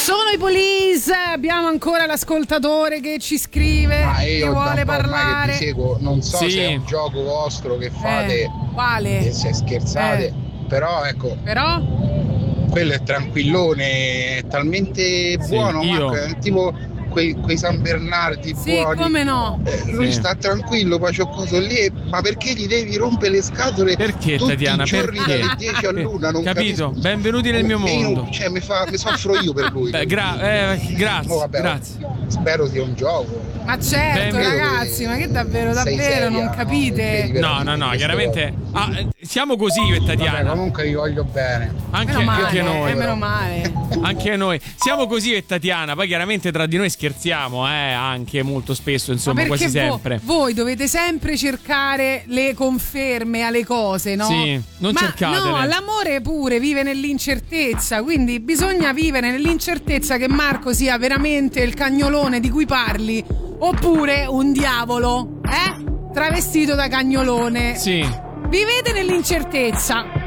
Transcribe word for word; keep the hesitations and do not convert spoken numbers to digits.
Sono i Police, abbiamo ancora l'ascoltatore che ci scrive, Ma io che vuole da un po' ormai parlare. che vi seguo, non so Sì. se è un gioco vostro che fate, Eh, quale? e se scherzate, Eh. però ecco, Però? quello è tranquillone, è talmente Sì, buono, io. Marco, è tipo quei, quei San Bernardi Sì, buoni. come no? Eh, lui Sì. sta tranquillo, poi c'ho coso lì, e- ma perché gli devi rompere le scatole Perché, tutti Tatiana? i giorni Perché? dalle dieci all'una? Non Capito? capisco. Benvenuti nel mio Io- mondo. Cioè, mi, fa, mi soffro io per lui. Beh, gra- eh, grazie, Oh, vabbè, grazie. Spero sia un gioco. Ma certo, Ben- ragazzi, ma che davvero, Sei davvero, seria, non no? capite? Non No, no, no, chiaramente. Ah, eh, siamo così io e Vabbè, Tatiana. comunque vi voglio bene. Anche, Meno male, anche noi. eh, meno male. Anche noi. Siamo così io e Tatiana. Poi chiaramente tra di noi scherziamo, eh, anche molto spesso, insomma, Ma perché quasi vo- sempre. voi dovete sempre cercare le conferme alle cose, no? Sì, non Ma cercatele. no, l'amore pure vive nell'incertezza, quindi bisogna vivere nell'incertezza che Marco sia veramente il cagnolone di cui parli, oppure un diavolo, eh? Travestito da cagnolone. Sì. Vivete nell'incertezza.